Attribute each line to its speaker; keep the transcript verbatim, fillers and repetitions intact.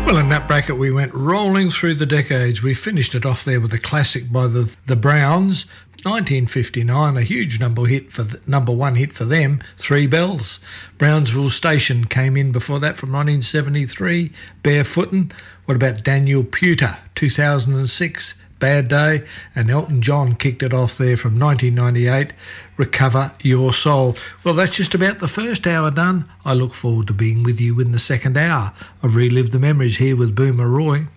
Speaker 1: Well, in that bracket, we went rolling through the decades. We finished it off there with a classic by the the Browns, nineteen fifty-nine, a huge number hit for the, number one hit for them, Three Bells. Brownsville Station came in before that from nineteen seventy-three, Barefootin'. What about Daniel Pewter, two thousand six, Bad Day? And Elton John kicked it off there from nineteen ninety-eight, Recover Your Soul. Well, that's just about the first hour done. I look forward to being with you in the second hour of Relive the Memories here with Boomer Roy.